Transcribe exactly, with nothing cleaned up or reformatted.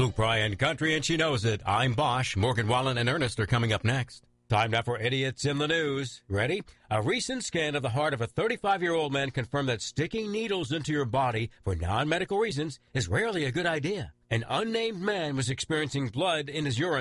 Luke Bryan, country, and she knows it. I'm Bosch. Morgan Wallen and Ernest are coming up next. Time now for Idiots in the News. Ready? A recent scan of the heart of a thirty-five-year-old man confirmed that sticking needles into your body for non-medical reasons is rarely a good idea. An unnamed man was experiencing blood in his urine